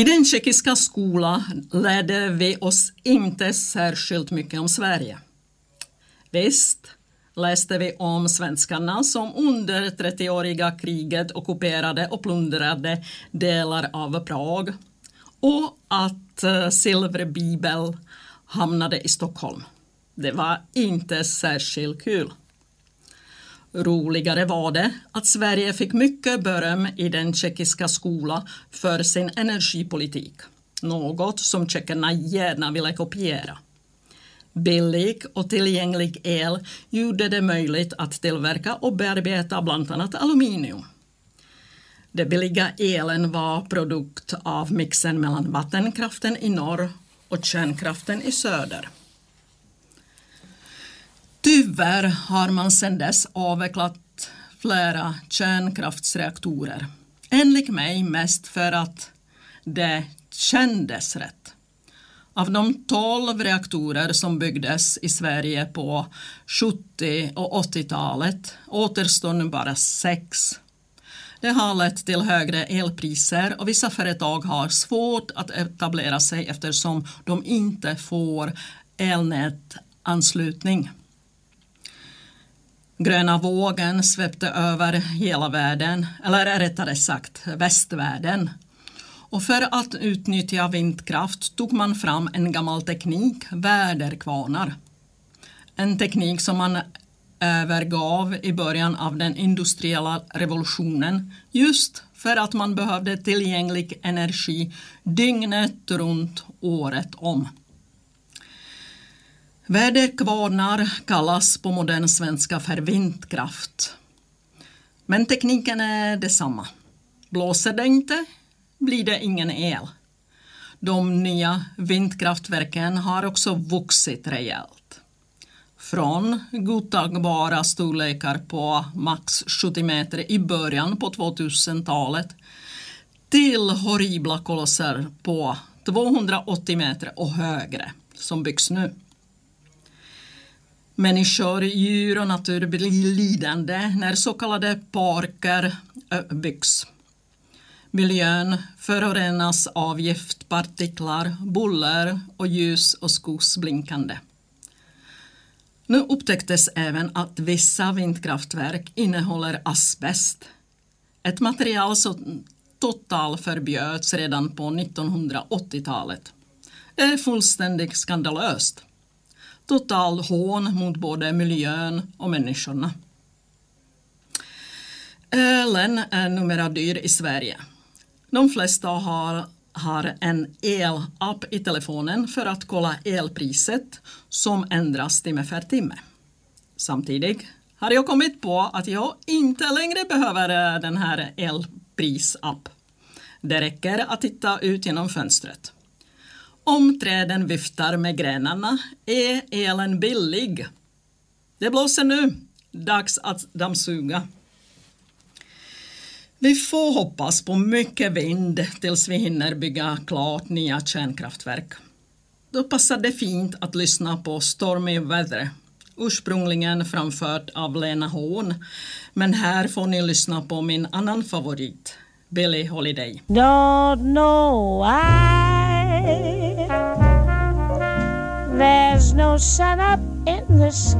I den tjeckiska skolan lärde vi oss inte särskilt mycket om Sverige. Visst läste vi om svenskarna som under 30-åriga kriget ockuperade och plundrade delar av Prag och att silverbibel hamnade i Stockholm. Det var inte särskilt kul. Roligare var det att Sverige fick mycket beröm i den tjeckiska skolan för sin energipolitik. Något som tjeckerna gärna ville kopiera. Billig och tillgänglig el gjorde det möjligt att tillverka och bearbeta bland annat aluminium. Den billiga elen var produkt av mixen mellan vattenkraften i norr och kärnkraften i söder. Tyvärr har man sedan dess avvecklat flera kärnkraftsreaktorer. Enligt mig mest för att det kändes rätt. Av de 12 reaktorer som byggdes i Sverige på 70- och 80-talet återstår nu bara 6. Det har lett till högre elpriser och vissa företag har svårt att etablera sig eftersom de inte får elnätanslutning. Gröna vågen svepte över hela världen, eller rättare sagt västvärlden. Och för att utnyttja vindkraft tog man fram en gammal teknik, väderkvarnar. En teknik som man övergav i början av den industriella revolutionen just för att man behövde tillgänglig energi dygnet runt året om. Väderkvarnar kallas på modern svenska för vindkraft. Men tekniken är detsamma. Blåser det inte blir det ingen el. De nya vindkraftverken har också vuxit rejält. Från godtagbara storlekar på max 70 meter i början på 2000-talet till horribla kolosser på 280 meter och högre som byggs nu. Människor, djur och natur blir lidande när så kallade parker byggs. Miljön förorenas av giftpartiklar, buller och ljus och skogsblinkande. Nu upptäcktes även att vissa vindkraftverk innehåller asbest. Ett material som totalt förbjöds redan på 1980-talet. Det är fullständigt skandalöst. Total hån mot både miljön och människorna. Elen är numera dyr i Sverige. De flesta har en elapp i telefonen för att kolla elpriset som ändras timme för timme. Samtidigt har jag kommit på att jag inte längre behöver den här elprisapp. Det räcker att titta ut genom fönstret. Om träden viftar med grenarna är elen billig. Det blåser nu. Dags att dammsuga. Vi får hoppas på mycket vind tills vi hinner bygga klart nya kärnkraftverk. Då passar det fint att lyssna på Stormy Weather, ursprungligen framfört av Lena Horn. Men här får ni lyssna på min annan favorit, Billie Holiday. Don't know why there's no sun up in the sky.